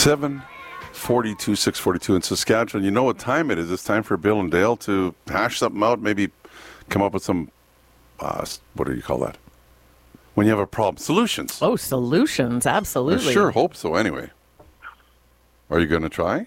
7:42, 6:42 in Saskatchewan. You know what time it is. It's time for Bill and Dale to hash something out, maybe come up with some, what do you call that? When you have a problem. Solutions. Oh, solutions. Absolutely. I sure hope so, anyway. Are you going to try?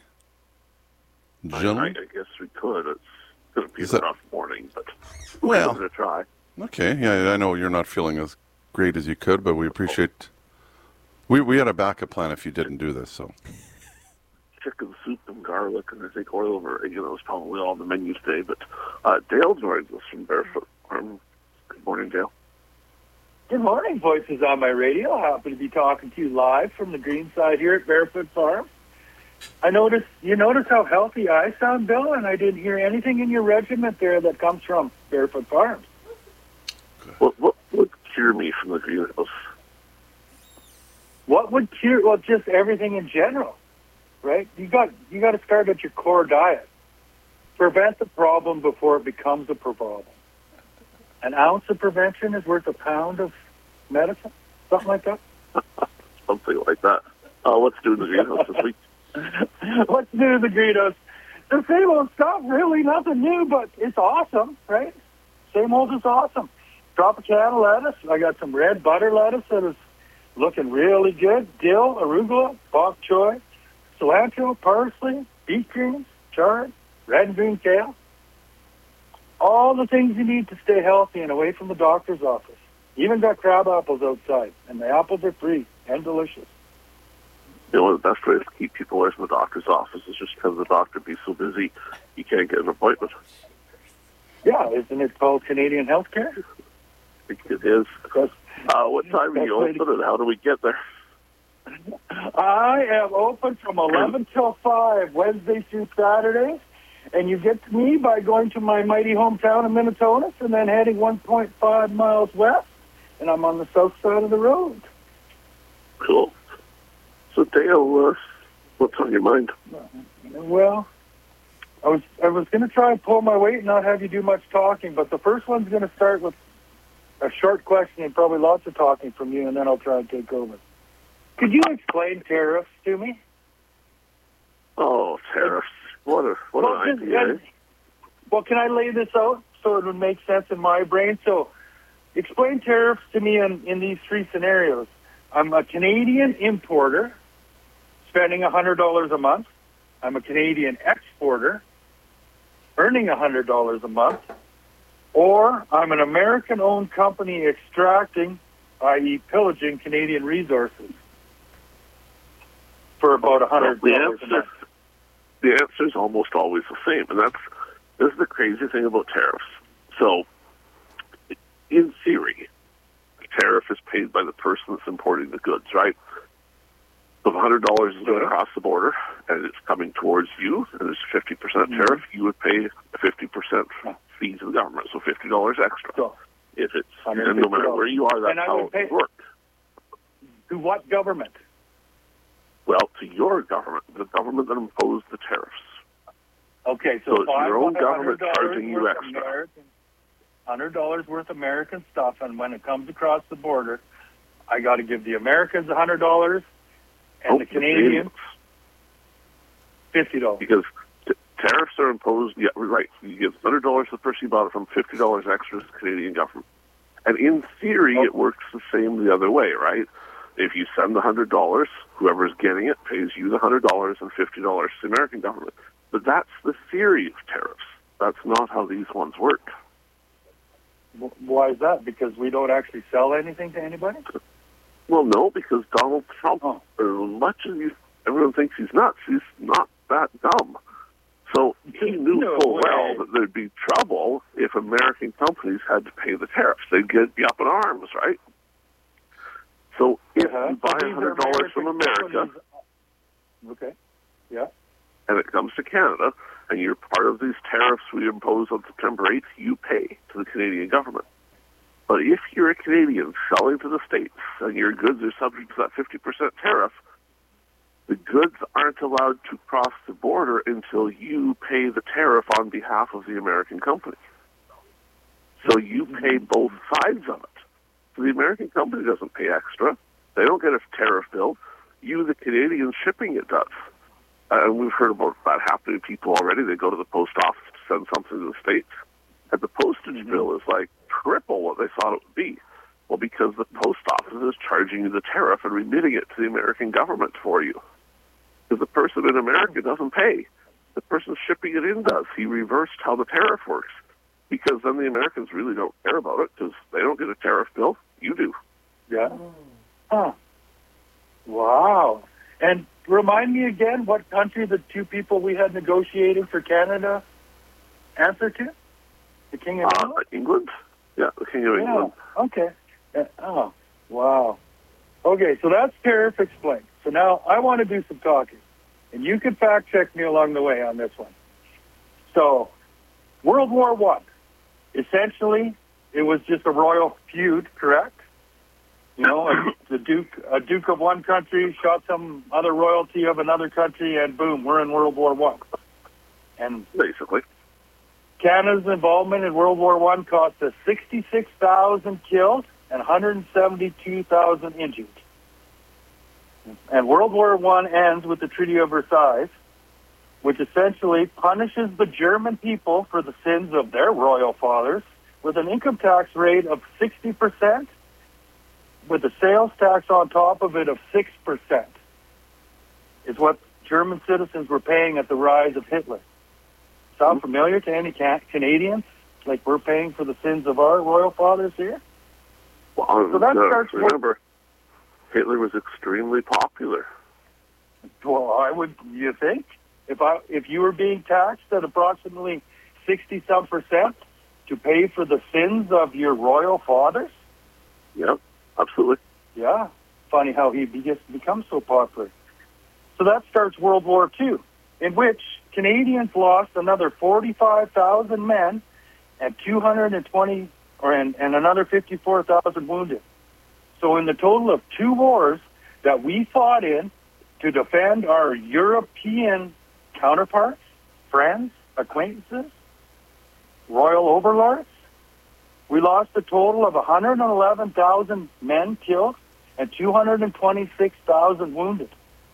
I guess we could. It's going to be a rough morning, but we're going to try. Okay. Yeah, I know you're not feeling as great as you could, but we appreciate... We had a backup plan if you didn't do this, so... Chicken soup and garlic, and I think oil over oregano is probably all on the menu today. But Dale joins us from Barefoot Farm. Good morning, Dale. Good morning, Voices on my radio. Happy to be talking to you live from the green side here at Barefoot Farm. You notice how healthy I sound, Bill, and I didn't hear anything in your regiment there that comes from Barefoot Farms. What would cure me from the greenhouse? What would cure? Well, just everything in general. Right? You got to start at your core diet. Prevent the problem before it becomes a problem. An ounce of prevention is worth a pound of medicine. Something like that. Something like that. What's doing the greenhouse this week? What's new in the greenhouse? The same old stuff. Really, nothing new, but it's awesome, right? Same old is awesome. Tropicana lettuce. I got some red butter lettuce that is looking really good. Dill, arugula, bok choy, cilantro, parsley, beet greens, chard, red and green kale. All the things you need to stay healthy and away from the doctor's office. Even got crab apples outside, and the apples are free and delicious. You know, the best way to keep people away from the doctor's office is just because the doctor be so busy you can't get an appointment. Yeah, isn't it called Canadian healthcare? It is. What time are you open and how do we get there? I am open from 11 till 5, Wednesdays through Saturdays. And you get to me by going to my mighty hometown of Minnetonka and then heading 1.5 miles west. And I'm on the south side of the road. Cool. So, Dale, what's on your mind? Well, I was going to try and pull my weight and not have you do much talking, but the first one's going to start with a short question and probably lots of talking from you, and then I'll try and take over. Could you explain tariffs to me? Oh, tariffs. What an idea. Well, can I lay this out so it would make sense in my brain? So explain tariffs to me in these three scenarios. I'm a Canadian importer spending $100 a month. I'm a Canadian exporter earning $100 a month. Or I'm an American-owned company extracting, i.e. pillaging, Canadian resources for about $100 a month. The answer is almost always the same, and this is the crazy thing about tariffs. So, in theory, the tariff is paid by the person that's importing the goods, right? So if $100 is going across the border and it's coming towards you, and there's 50% tariff, you would pay a 50% fee to the government, so $50 extra. So, if it's and no matter where you are, that's how it would work. To what government? Well, to your government, the government that imposed the tariffs. Okay, so it's your own government charging you extra. $100 worth of American stuff, and when it comes across the border, I got to give the Americans $100 and the Canadians $50. Because tariffs are imposed. Yeah, right. You give $100 to the person you bought it from, $50 extra to the Canadian government. And in theory, it works the same the other way, right? If you send the $100, whoever's getting it pays you the $100 and $50 to the American government. But that's the theory of tariffs. That's not how these ones work. Why is that? Because we don't actually sell anything to anybody? Well, no, because Donald Trump, as much as everyone thinks he's nuts, he's not that dumb. So he knew full well that there'd be trouble if American companies had to pay the tariffs. They'd be up in arms, right? So if you buy $100 from America, and it comes to Canada, and you're part of these tariffs we impose on September 8th, you pay to the Canadian government. But if you're a Canadian selling to the States and your goods are subject to that 50% tariff, the goods aren't allowed to cross the border until you pay the tariff on behalf of the American company. So you pay both sides of it. So the American company doesn't pay extra. They don't get a tariff bill. You, the Canadian shipping it does. And we've heard about that happening to people already. They go to the post office to send something to the States, and the postage bill is like triple what they thought it would be. Well, because the post office is charging you the tariff and remitting it to the American government for you. Because the person in America doesn't pay. The person shipping it in does. He reversed how the tariff works. Because then the Americans really don't care about it because they don't get a tariff bill. You do. Yeah. Huh. Wow. And remind me again what country the two people we had negotiating for Canada answer to? The King of England? England? Yeah, the King of England. Okay. Oh, wow. Okay, so that's tariff explained. So now I want to do some talking. And you can fact check me along the way on this one. So, World War I. Essentially, it was just a royal feud, correct? You know, a duke of one country shot some other royalty of another country, and boom, we're in World War I. And basically, Canada's involvement in World War I cost us 66,000 killed and 172,000 injured. And World War I ends with the Treaty of Versailles, which essentially punishes the German people for the sins of their royal fathers with an income tax rate of 60%, with a sales tax on top of it of 6%, is what German citizens were paying at the rise of Hitler. Sound familiar to any Canadians? Like we're paying for the sins of our royal fathers here? Well, so that starts. Remember, Hitler was extremely popular. Well, you think? If you were being taxed at approximately 60-some% to pay for the sins of your royal fathers? Yep, absolutely. Yeah. Funny how he becomes so popular. So that starts World War II, in which Canadians lost another 45,000 men and another 54,000 wounded. So in the total of two wars that we fought in to defend our European counterparts, friends, acquaintances, royal overlords, we lost a total of 111,000 men killed and 226,000 wounded.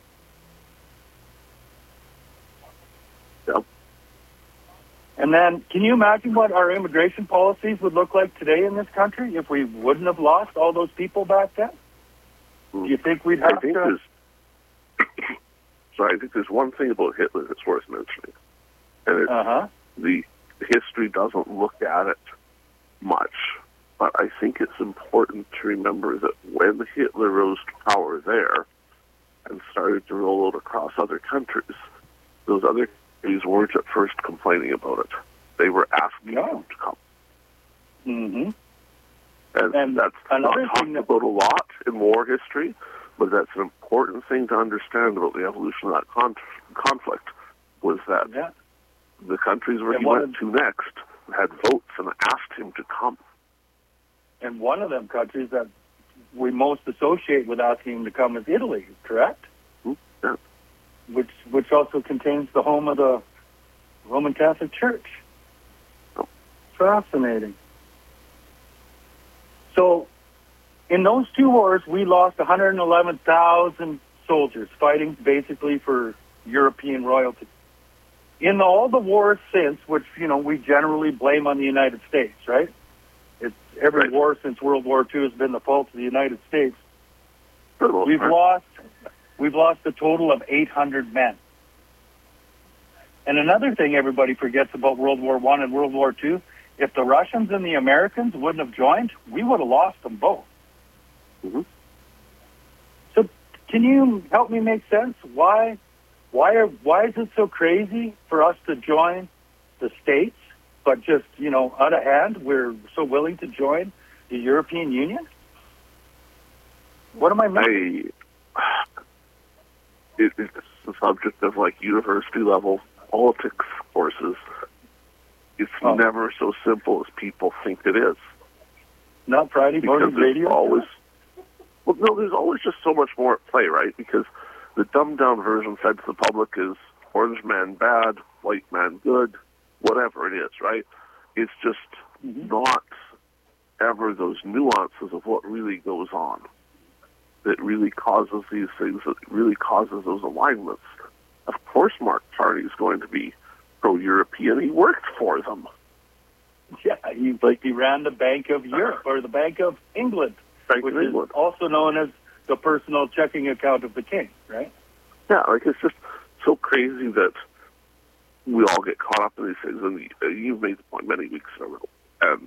Yep. And then, can you imagine what our immigration policies would look like today in this country if we wouldn't have lost all those people back then? Do you think we'd have to... So I think there's one thing about Hitler that's worth mentioning. And it's the history doesn't look at it much. But I think it's important to remember that when Hitler rose to power there and started to roll out across other countries, those other countries weren't at first complaining about it. They were asking him to come. Mm-hmm. And that's not talked about a lot in war history, but that's an important thing to understand about the evolution of that conflict, was that the countries where he went to next had votes and asked him to come. And one of them countries that we most associate with asking him to come is Italy, correct? Yeah. Which also contains the home of the Roman Catholic Church. Oh. Fascinating. So, in those two wars, we lost 111,000 soldiers fighting basically for European royalty. In all the wars since, which, we generally blame on the United States, right? Every war since World War II has been the fault of the United States. We've lost a total of 800 men. And another thing everybody forgets about World War I and World War II, if the Russians and the Americans wouldn't have joined, we would have lost them both. Mm-hmm. So can you help me make sense? Why is it so crazy for us to join the States, but just, out of hand, we're so willing to join the European Union? What am I missing? It's the subject of, university-level politics courses. It's never so simple as people think it is. Not Friday morning radio? There's always just so much more at play, right? Because the dumbed-down version fed to the public is orange man bad, white man good, whatever it is, right? It's just not ever those nuances of what really goes on. that really causes these things, that really causes those alignments. Of course Mark Carney is going to be pro-European. He worked for them. Yeah, he ran the Bank of Europe, or the Bank of England, which is also known as the personal checking account of the king, right? Yeah, like it's just so crazy that we all get caught up in these things, and you've made the point many weeks in a row. And